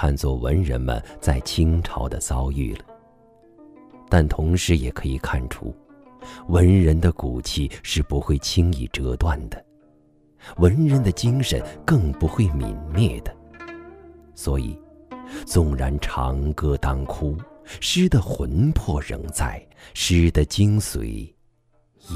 看作文人们在清朝的遭遇了。但同时也可以看出，文人的骨气是不会轻易折断的，文人的精神更不会泯灭的。所以纵然长歌当哭，诗的魂魄仍在，诗的精髓